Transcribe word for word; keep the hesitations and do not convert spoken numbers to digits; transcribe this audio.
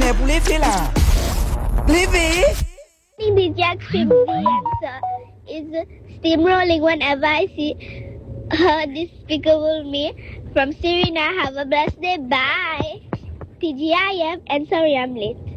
est pour lever là. Lever. The Jackson dancer is steamrolling whenever I see her despicable me. From Serena, have a blessed day. Bye. T G I M, and sorry I'm late.